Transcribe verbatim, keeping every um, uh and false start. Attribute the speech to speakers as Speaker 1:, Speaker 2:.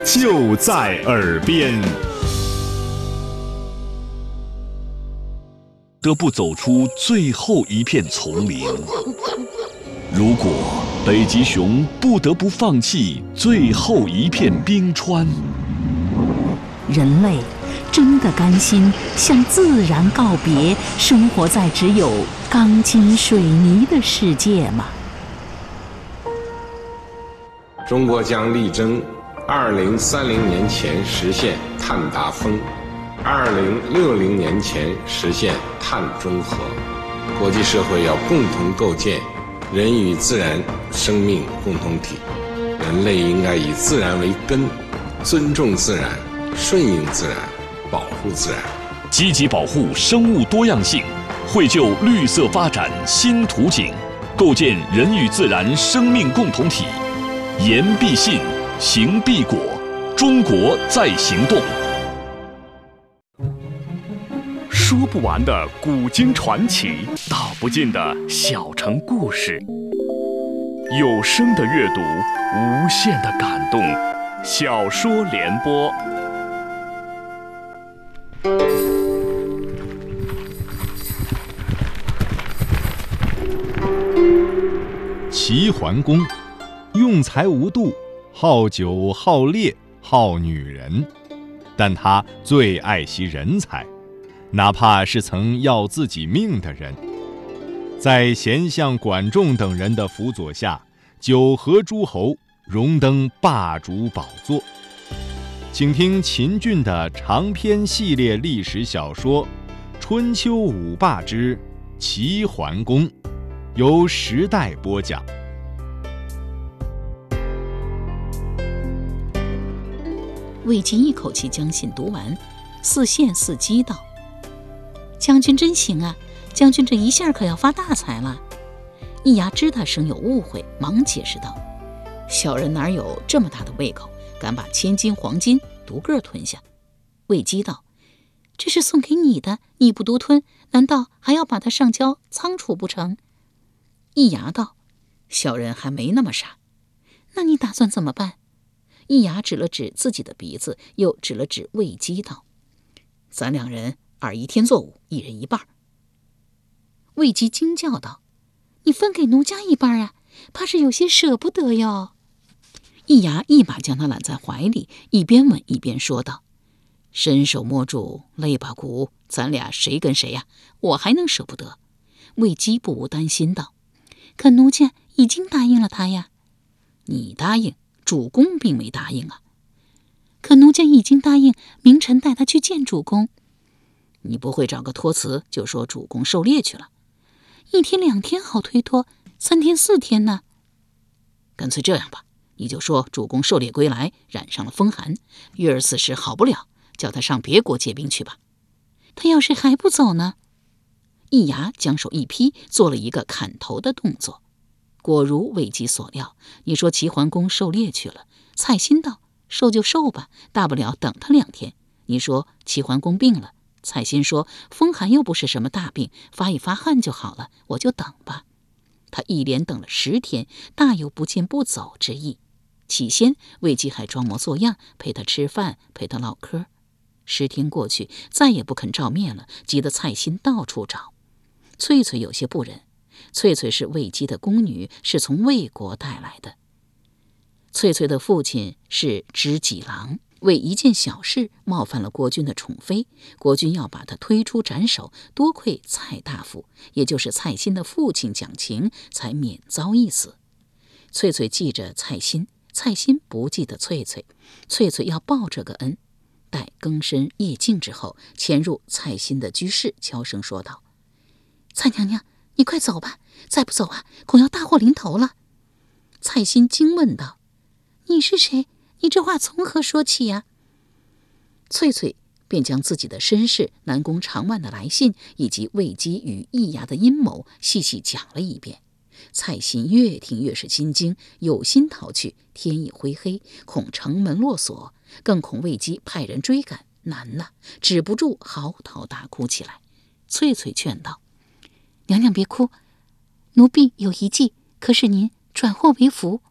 Speaker 1: 就在耳边。
Speaker 2: 得不走出最后一片丛林，如果北极熊不得不放弃最后一片冰川，
Speaker 3: 人类真的甘心向自然告别，生活在只有钢筋水泥的世界吗？
Speaker 4: 中国将力争二零三零年前实现碳达峰，二零六零年前实现碳中和。国际社会要共同构建人与自然生命共同体，人类应该以自然为根，尊重自然，顺应自然，保护自然，
Speaker 2: 积极保护生物多样性，绘就绿色发展新图景，构建人与自然生命共同体。言必信，行必果，中国在行动。
Speaker 1: 说不完的古今传奇，道不尽的小城故事，有声的阅读，无限的感动。小说联播。
Speaker 5: 齐桓公用才无度，好酒好猎好女人，但他最爱惜人才，哪怕是曾要自己命的人。在贤相管仲等人的辅佐下，九合诸侯，荣登霸主宝座。请听秦俊的长篇系列历史小说《春秋五霸之齐桓公》，由时代播讲。
Speaker 3: 魏晋一口气将信读完，似羡似讥道：“将军真行啊，将军这一下可要发大财了。”易牙知他生有误会，忙解释道：“小人哪有这么大的胃口，敢把千金黄金独个吞下？”魏姬道：“这是送给你的，你不独吞，难道还要把它上交仓储不成？”易牙道：“小人还没那么傻。”“那你打算怎么办？”易牙指了指自己的鼻子，又指了指魏姬道：“咱两人二一天作五，一人一半。”魏姬惊叫道：“你分给奴家一半啊，怕是有些舍不得哟。”易牙一把将他揽在怀里，一边吻一边说道：“伸手摸住肋巴骨，咱俩谁跟谁呀？我还能舍不得？”魏姬不无担心道：“可奴家已经答应了他呀。”“你答应？主公并没答应啊。”“可奴家已经答应明晨带他去见主公。”“你不会找个托词就说主公狩猎去了？”“一天两天好推脱，三天四天呢？”“干脆这样吧，你就说主公狩猎归来染上了风寒，月儿此时好不了，叫他上别国借兵去吧。”“他要是还不走呢？”易牙将手一劈，做了一个砍头的动作。果如魏姬所料，你说齐桓公狩猎去了，蔡心道：“狩就狩吧，大不了等他两天。”你说齐桓公病了，蔡心说：“风寒又不是什么大病，发一发汗就好了，我就等吧。”他一连等了十天，大有不见不走之意。起先魏姬还装模作样陪他吃饭，陪他唠嗑。十天过去，再也不肯照面了，急得蔡心到处找。翠翠有些不忍，翠翠是魏姬的宫女，是从魏国带来的。翠翠的父亲是知己郎，为一件小事冒犯了国君的宠妃，国君要把他推出斩首，多亏蔡大夫，也就是蔡心的父亲讲情，才免遭一死。翠翠记着蔡心，蔡心不记得翠翠，翠翠要报这个恩。待更深夜静之后，潜入蔡心的居室，悄声说道：“蔡娘娘，你快走吧，再不走啊，恐要大祸临头了。”蔡心惊问道：“你是谁？你这话从何说起呀？”翠翠便将自己的身世、南宫长万的来信，以及魏姬与易牙的阴谋细细讲了一遍。蔡心越听越是心惊，有心逃去，天已灰黑，恐城门落锁，更恐魏姬派人追赶，难呐，止不住嚎啕大哭起来。翠翠劝道：“娘娘别哭，奴婢有一计，可使您转祸为福。”